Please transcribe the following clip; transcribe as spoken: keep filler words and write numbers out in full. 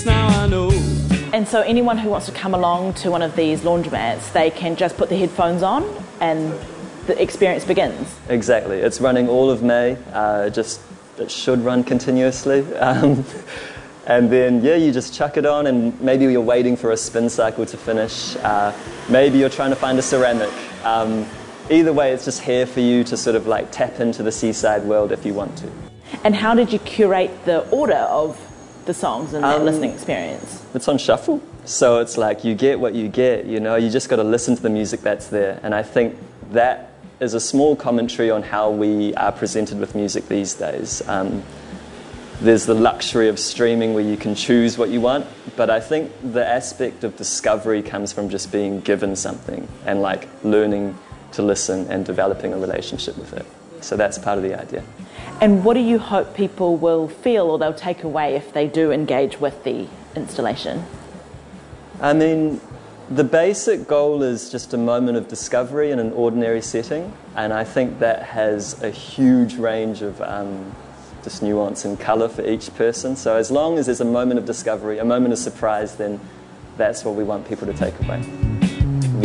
Now I know. And so anyone who wants to come along to one of these laundromats, they can just put the headphones on and the experience begins. Exactly. It's running all of May. Uh, just it should run continuously. Um, and then, yeah, you just chuck it on and maybe you're waiting for a spin cycle to finish. Uh, maybe you're trying to find a ceramic. Um, either way, it's just here for you to sort of like tap into the seaside world if you want to. And how did you curate the order of the songs in that Um, listening experience? It's on shuffle, so it's like you get what you get, you know, you just got to listen to the music that's there. And I think that is a small commentary on how we are presented with music these days. Um, there's the luxury of streaming where you can choose what you want, but I think the aspect of discovery comes from just being given something and like learning to listen and developing a relationship with it. So that's part of the idea. And what do you hope people will feel or they'll take away if they do engage with the installation? I mean, the basic goal is just a moment of discovery in an ordinary setting, and I think that has a huge range of um, just nuance and colour for each person. So as long as there's a moment of discovery, a moment of surprise, then that's what we want people to take away.